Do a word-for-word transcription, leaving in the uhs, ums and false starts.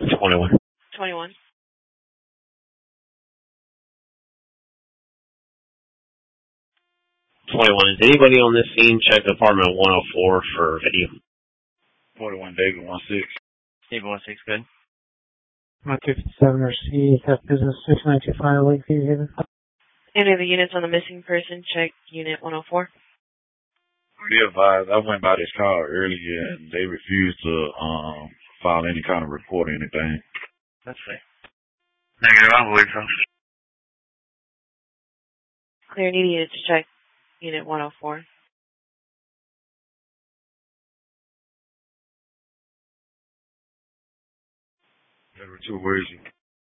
twenty-one. twenty-one. twenty-one. Is anybody on this scene check apartment one oh four for video? forty-one, David, one six. David, one six, good. one fifty-seven or C, have business six nine two five Lakeview, Haven. Any of the units on the missing person, check unit one oh four. Be advised, I went by this car earlier and they refused to um file any kind of report or anything. That's fair. Negative, I believe so. Clear needy unit to check unit one oh four. Number two, where is he?